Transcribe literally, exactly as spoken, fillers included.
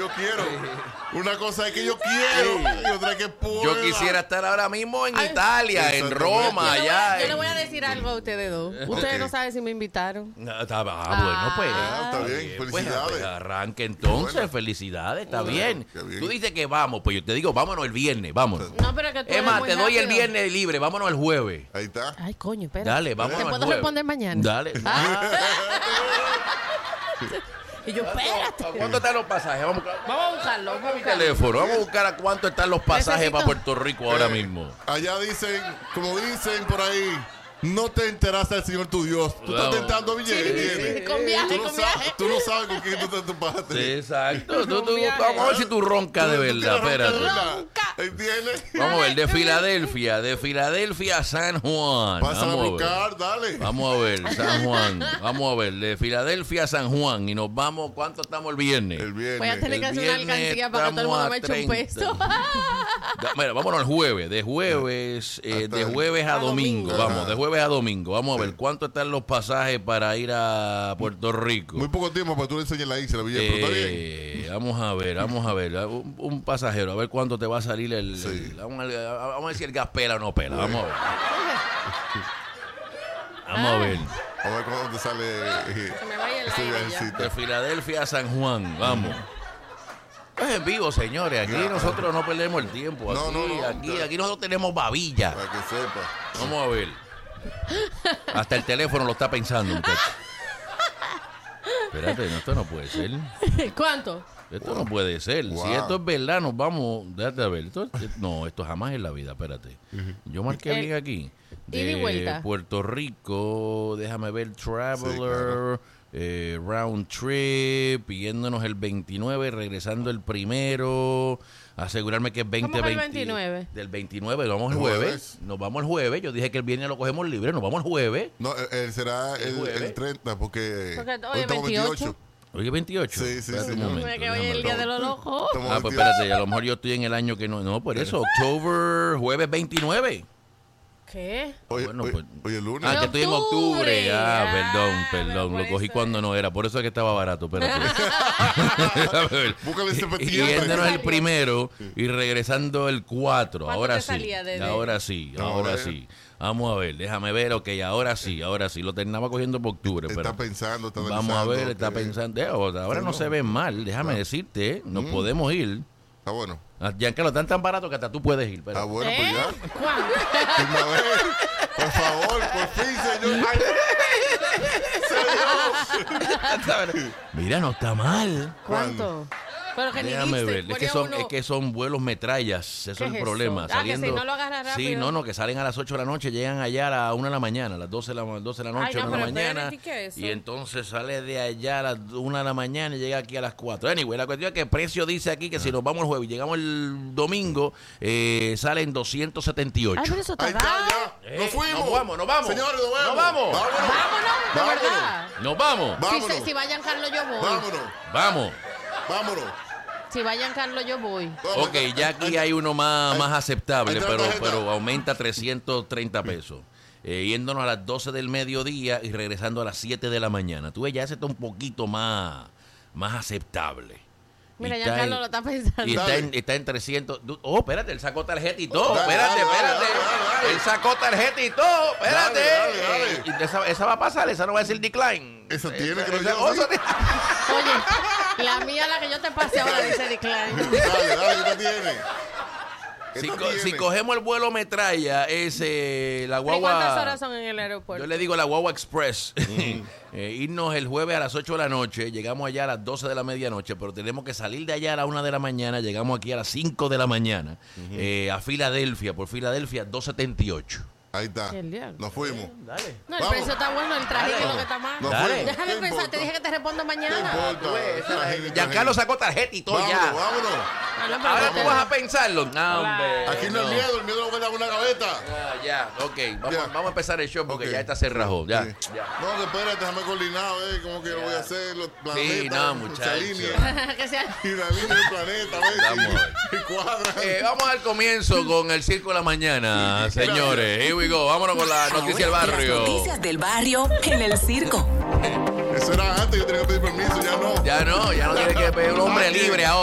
yo quiero. Una cosa es que yo quiero y otra es que puedo. Yo quisiera estar ahora mismo en Ay, Italia, en Roma, yo allá. Le voy, yo le voy a decir algo a ustedes dos. Ustedes okay. no saben si me invitaron. Ah, está, ah bueno, pues. Ah, está bien, felicidades. Pues, arranque entonces, bueno. felicidades, está bueno, bien. bien. Tú dices que vamos, pues yo te digo, vámonos el viernes, vámonos. No, pero que tú Es más, te doy el viernes libre, vámonos el jueves. Ahí está. Ay, coño, espera. Dale, vámonos ¿Te el puedo jueves. responder mañana? Dale. Ah. Y yo, espérate. ¿A cuánto están los pasajes? Vamos, vamos a buscarlo. Vamos a buscarlo. Teléfono. Vamos a buscar a cuánto están los pasajes Necesito. para Puerto Rico ahora eh, mismo. Allá dicen, como dicen por ahí, no te enteraste del Señor tu Dios. Tú Vamos. estás tentando billetes. Sí, sí, con viaje, tú, con no viaje. Sabes, tú no sabes con quién tú te topaste. Sí, exacto. Tú, tú, vamos a ver si tú roncas de verdad. Espérate. Ronca. ¿Entiendes? Vamos a ver, de Filadelfia, de Filadelfia a San Juan. Pasa vamos a buscar, dale. Vamos a ver, San Juan. Vamos a ver, de Filadelfia a San Juan. Y nos vamos, ¿cuánto estamos el viernes? El viernes. Voy a tener que hacer una alcancía para que todo el mundo me eche un peso. Mira, vámonos al jueves. De jueves, eh, de jueves a, a domingo. domingo. Vamos, de jueves a domingo. Vamos a ver, ¿cuánto están los pasajes para ir a Puerto Rico? Muy poco tiempo para que tú le enseñes la isla, Villa, eh, pero está bien. Vamos a ver, vamos a ver. Un, un pasajero, a ver cuánto te va a salir el... Sí. el vamos, a, vamos a ver si el gas pela o no pela. Vamos a ver. Vamos a ver. A ver cuándo te sale. Eh, Se me vaya el aire ya. De Filadelfia a San Juan. Vamos. Es en vivo, señores. Aquí ya, nosotros no perdemos el tiempo. Aquí, no, no, no, aquí, aquí nosotros tenemos babilla. Para que sepa. Vamos a ver. Hasta el teléfono lo está pensando, muchacho. Espérate, no, esto no puede ser. ¿Cuánto? Esto wow. no puede ser. Wow. Si esto es verdad, nos vamos. Déjate a ver. Esto, no, esto jamás en la vida. Espérate. Yo marqué bien aquí. De Puerto Rico. Déjame ver. Traveler. Sí, claro. eh, round trip. Yéndonos el veintinueve. Regresando el primero. Asegurarme que es veinte veinte. veintinueve? Del veintinueve. Nos vamos el jueves. jueves. Nos vamos el jueves. Yo dije que el viernes lo cogemos libre. Nos vamos el jueves. No, él será el, el, el treinta. Porque. Porque hoy es veintiocho. Oye, veintiocho. Sí, sí, espérate sí. un momento, que hoy es el día de los locos. Ah, pues espérate, a lo mejor yo estoy en el año que no. No, por eso, octubre, jueves veintinueve. ¿Qué? Hoy, bueno, hoy, pues, hoy es lunes. Ah, que estoy en octubre. Ah, ah perdón, perdón. Lo cogí ser. cuando no era. Por eso es que estaba barato. Espérate. Búscale ese y yéndonos el primero y regresando el cuatro. Ahora sí. De ahora sí, ahora sí. Vamos a ver, déjame ver, ok, ahora sí, ahora sí, lo terminaba cogiendo por octubre. Está pero pensando, está Vamos a ver, está pensando, eh, ahora no, no se ven mal, déjame no. decirte, eh, nos mm. podemos ir. Está bueno. Giancarlo, están tan barato que hasta tú puedes ir. Pero. Ah, bueno, pues ¿Eh? ya. ¿Cuándo? Por favor, por fin, señor. Ay, mira, no está mal. ¿Cuánto? Pero que Déjame ni ver, es que, son, es que son vuelos metrallas, ese es el es problema. Eso? Saliendo, ah, que si no lo agarras rápido. Sí, no, no, que salen a las ocho de la noche, llegan allá a la una de la mañana, a las doce de la, doce de la noche, Ay, no, una de la pero mañana. Eso. Y entonces sale de allá a las una de la mañana y llega aquí a las cuatro. Anyway, la cuestión es que el precio dice aquí que ah. si nos vamos el jueves y llegamos el domingo, eh, salen doscientos setenta y ocho. Ay, pero eso está Ahí está, ya. Eh, nos fuimos. Nos vamos, nos vamos. Señores, nos vamos. Nos vamos. Vámonos. Vámonos, de vámonos. verdad. Nos vamos. Vámonos. Si, si vayan Carlos, yo voy. Vámonos. Vamos. Vámonos. Si vayan Carlos, yo voy. Ok, ya aquí hay uno más, más aceptable, pero, pero aumenta trescientos treinta pesos. Eh, yéndonos a las doce del mediodía y regresando a las siete de la mañana. Tú ves, ya ese está un poquito más, más aceptable. Mira, ya Carlos lo está pensando. Y está en, está en trescientos. Oh, espérate, él sacó tarjeta y todo. Dale, espérate, dale, espérate. Dale, dale, dale. Él sacó tarjeta y todo. Espérate. Dale, dale, dale. Eh, esa, esa va a pasar, esa no va a decir decline. Eso tiene esa, que esa, lo oh, Oye, la mía, la que yo te pasé ahora, dice decline. Dale, dale, ¿qué tiene? Si, co si cogemos el vuelo metralla, es eh, la guagua. ¿Y cuántas horas son en el aeropuerto? Yo le digo la guagua express. Mm. eh, irnos el jueves a las ocho de la noche, llegamos allá a las doce de la medianoche, pero tenemos que salir de allá a la una de la mañana, llegamos aquí a las cinco de la mañana, uh-huh. eh, a Filadelfia, por Filadelfia, dos setenta y ocho. Ahí está. Nos fuimos. Dale. No, el Vamos. precio está bueno, el traje es lo que está mal. Dale. Déjame pensar, importa? Te dije que te respondo mañana. Giancarlo sacó tarjeta y todo vámonos, ya. Vámonos. Ahora, Ahora tú vas a pensarlo. No, hombre. Aquí no, no hay miedo, el miedo lo en una gaveta. Ah, ya, ok. Vamos, ya. vamos a empezar el show porque okay. ya está cerrado. Ya, sí. ya. No, espérate, déjame coordinar, eh, cómo que lo voy a hacer, los planetas. Sí, no, muchachos. que sea... Y la línea del planeta, vamos. Y cuadra. Eh, vamos al comienzo con el Circo de la Mañana, señores. Here we go. Vámonos con la noticia del barrio. Las noticias del barrio en el circo. Eso era antes, yo tenía que pedir permiso, ya no. Ya no, ya no tiene que pedir un hombre libre ahora.